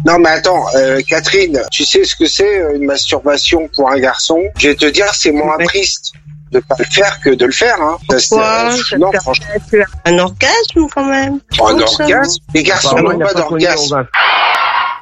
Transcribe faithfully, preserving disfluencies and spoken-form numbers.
Non, mais attends, euh, Catherine, tu sais ce que c'est euh, une masturbation pour un garçon? Je vais te dire, c'est moins Ouais. triste de pas le faire que de le faire. Hein. Pourquoi? Ça, c'est- Ça non, te franchement, permet un orgasme quand même. un Donc, ça, orgasme. Les garçons Apparemment, n'ont il n'a pas pas connu d'orgasme. l'orgasme.